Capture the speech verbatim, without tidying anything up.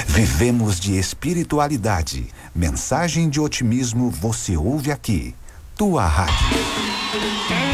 Vivemos de espiritualidade. Mensagem de otimismo você ouve aqui. Tua Rádio.